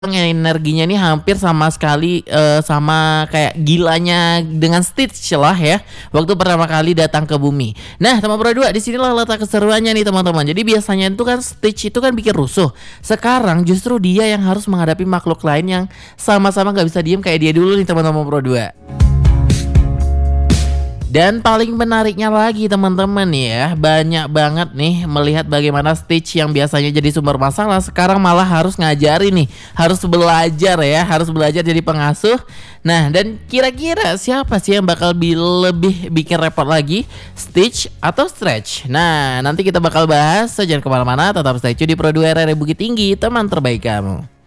energinya nih hampir sama sekali, sama kayak gilanya dengan Stitch lah ya, waktu pertama kali datang ke bumi. Nah, teman Pro 2, di sinilah letak keseruannya nih teman-teman. Jadi biasanya itu kan Stitch itu kan bikin rusuh. Sekarang justru dia yang harus menghadapi makhluk lain yang sama-sama nggak bisa diem kayak dia dulu nih teman-teman Pro 2. Dan paling menariknya lagi teman-teman ya, banyak banget nih melihat bagaimana Stitch yang biasanya jadi sumber masalah sekarang malah harus ngajarin nih, harus belajar ya, harus belajar jadi pengasuh. Nah, dan kira-kira siapa sih yang bakal lebih bikin repot lagi, Stitch atau Stretch? Nah, nanti kita bakal bahas, so jangan kemana-mana, tetap stay tune di Pro 2 RRI Bukit Tinggi, teman terbaik kamu.